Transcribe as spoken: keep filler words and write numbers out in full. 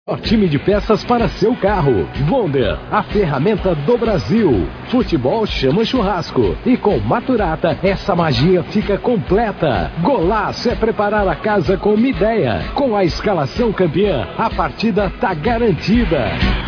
O time de peças para seu carro. Bonder, a ferramenta do Brasil. Futebol chama churrasco. E com Maturata, essa magia fica completa. Golaço é preparar a casa com uma ideia. Com a escalação campeã, a partida tá garantida.